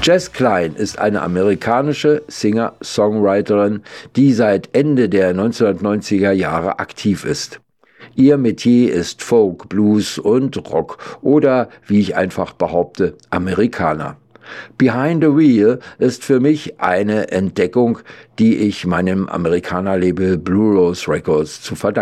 Jess Klein ist eine amerikanische Singer-Songwriterin, die seit Ende der 1990er Jahre aktiv ist. Ihr Metier ist Folk, Blues und Rock oder, wie ich einfach behaupte, Amerikaner. Behind the Wheel ist für mich eine Entdeckung, die ich meinem Amerikaner-Label Blue Rose Records zu verdanken